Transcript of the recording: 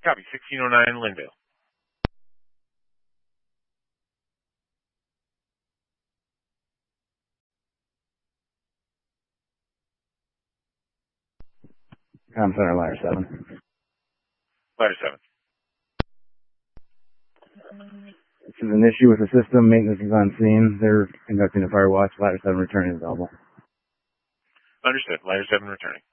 Copy. 1609 Linville. Com Center, Ladder 7. Ladder 7. This is an issue with the system. Maintenance is on scene. They're conducting a fire watch. Ladder 7 returning is available. Understood. Ladder 7 returning.